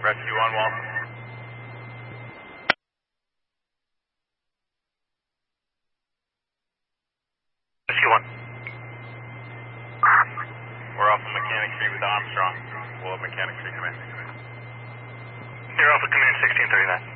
Rescue on wall. Rescue 1. We're off of Mechanic Street with Armstrong. We'll have Mechanic Street command. You're off of command 1639.